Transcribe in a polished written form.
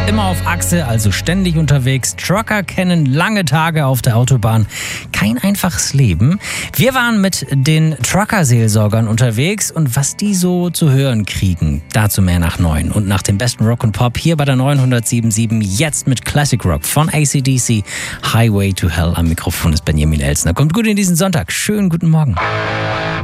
Immer auf Achse, also ständig unterwegs. Trucker kennen lange Tage auf der Autobahn. Kein einfaches Leben. Wir waren mit den Trucker-Seelsorgern unterwegs und was die so zu hören kriegen, dazu mehr nach 9. Und nach dem besten Rock und Pop hier bei der 907.7 jetzt mit Classic Rock von AC/DC. Highway to Hell. Am Mikrofon ist Benjamin Elsner. Kommt gut in diesen Sonntag. Schönen guten Morgen.